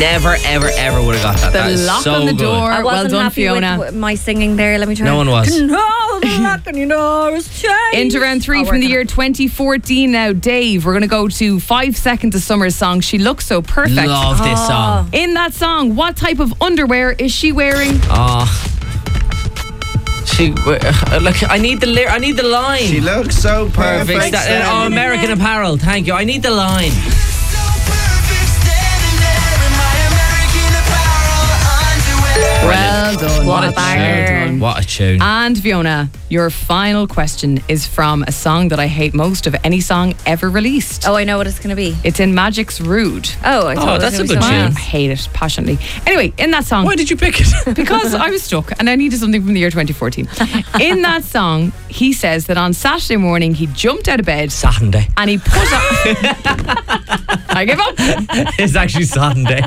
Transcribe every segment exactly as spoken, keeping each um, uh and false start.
never, ever, ever would have got that. The that is lock so on the good. door. I wasn't Well done, happy Fiona. with my singing there. Let me try. No one was. No, the lock on your door is changed. Into round three I'll from work the on year it. twenty fourteen now. Dave, we're going to go to Five Seconds of Summer's song, She Looks So Perfect. Love this Oh. song. In that song, what type of underwear is she wearing? Oh. She, uh, look, I need the ly- I need the line. She looks so perfect. Perfect. That- oh, American Apparel. Thank you. I need the line. Well done. What a Well banger. done. What a tune. And Fiona, your final question is from a song that I hate most of any song ever released. Oh, I know what it's going to be. It's in Magic's Rude. Oh, I thought Oh, it was that's gonna a be good something tune. else. I hate it passionately. Anyway, in that song, Why did you pick it? because I was stuck and I needed something from the year twenty fourteen. In that song, he says that on Saturday morning he jumped out of bed Saturday. and he put on. I give up. It's actually Sunday.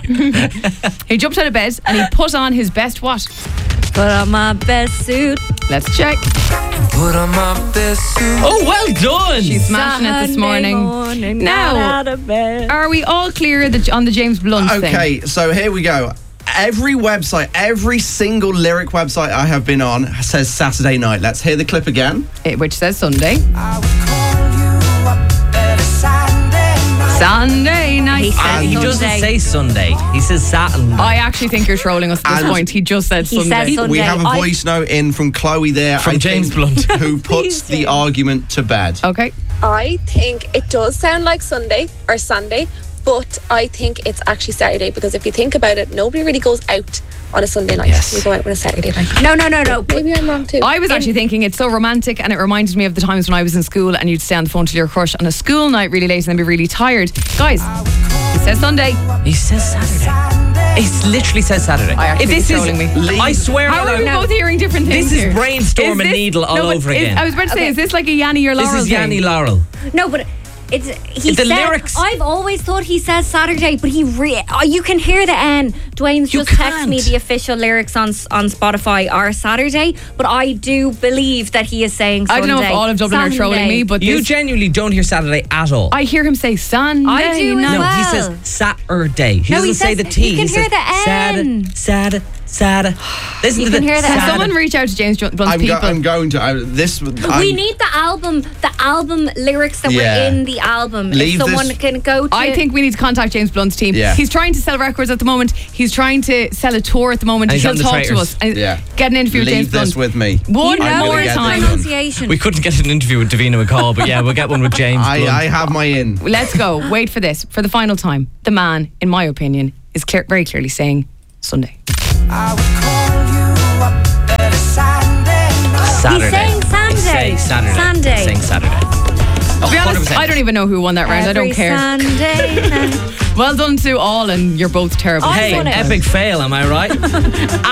He jumped out of bed and he put on his best what? Put on my best suit. Let's check. Put on my best suit. Oh, well done. She's smashing it this Sunday morning. morning, Now, got out of bed. Are we all clear that on the James Blunt thing? Okay, so here we go. Every website, every single lyric website I have been on says Saturday night. Let's hear the clip again. It, which says Sunday. I would call you up every Sunday night. Sunday night. He said He doesn't Sunday. say Sunday. He says Saturday. I actually think you're trolling us at this And point. He just said He Sunday. said Sunday. We have a I- voice note in from Chloe there. From I James think, Blunt. who puts the argument to bed. Okay. I think it does sound like Sunday or Sunday, but I think it's actually Saturday because if you think about it, nobody really goes out on a Sunday night. Yes. We go out on a Saturday night. No, no, no, no. Maybe I'm wrong too. I was actually thinking it's so romantic and it reminded me of the times when I was in school and you'd stay on the phone to your crush on a school night really late and then be really tired. Guys, he says Sunday. He says Saturday. It literally says Saturday. I actually If this think is, he's trolling me. I swear How are on we that- both hearing different things This is here? brainstorm Is and this- needle all no, but over is- again. I was about to say, Okay. is this like a Yanni or Laurel This is thing? Yanni Laurel. No, but it's he The said. lyrics. I've always thought he says Saturday, but he re- oh, you can hear the N. Dwayne's You just texted me can't. the official lyrics on on Spotify are Saturday, but I do believe that he is saying I Sunday. don't know if all of Dublin are trolling Sunday. me, but You this, genuinely don't hear Saturday at all. I hear him say Sunday. I do as night. no, well. he says Saturday. He No, doesn't he say says- the T. you can he hear says the N. Sada, Sada, Sada. Listen You to can the hear the Can N. Sada. someone reach out to James Blunt's I'm, go- people? I'm going to. I, this. we I'm- need the album, the album lyrics that Yeah. were in the album. Leave if someone this- can go to. I think we need to contact James Blunt's team. Yeah. He's trying to sell records at the moment. He's trying to sell a tour at the moment. And he's He'll on the talk to Traitors. us. and Yeah. Get an interview with Leave James this Blunt. with me. One you I'm know gonna more get the this time. in. pronunciation. We couldn't get an interview with Davina McCall, but yeah, we'll get one with James I, Blunt. I have my in. Let's go. Wait for this. For the final time. The man, in my opinion, is clear, very clearly saying Sunday. I would call you up every Sunday night. Saturday. He's saying Sunday. He's saying Saturday. Sunday. He's saying Saturday. To be honest, one hundred percent. I don't even know who won that round. I Every don't care. Sunday night. Well done to all, and you're both terrible. I Hey, won it. epic fail, am I right?